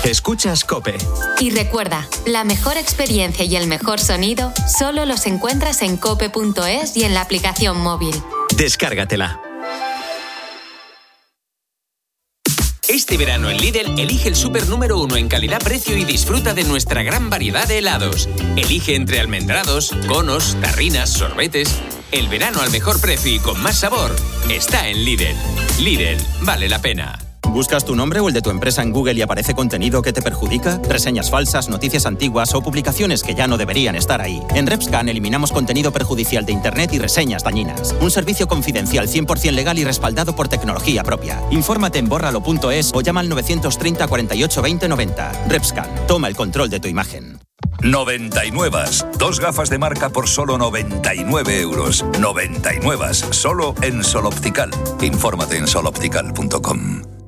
Escuchas COPE. Y recuerda, la mejor experiencia y el mejor sonido solo los encuentras en cope.es y en la aplicación móvil. Descárgatela. Este verano en Lidl, elige el súper número 1 en calidad-precio y disfruta de nuestra gran variedad de helados. Elige entre almendrados, conos, tarrinas, sorbetes. El verano al mejor precio y con más sabor está en Lidl. Lidl, vale la pena. ¿Buscas tu nombre o el de tu empresa en Google y aparece contenido que te perjudica? Reseñas falsas, noticias antiguas o publicaciones que ya no deberían estar ahí. En RepScan eliminamos contenido perjudicial de Internet y reseñas dañinas. Un servicio confidencial 100% legal y respaldado por tecnología propia. Infórmate en bórralo.es o llama al 930 48 20 90. RepScan, toma el control de tu imagen. 99. 2 gafas de marca por solo 99 euros. 99. Solo en Sol Optical. Infórmate en soloptical.com.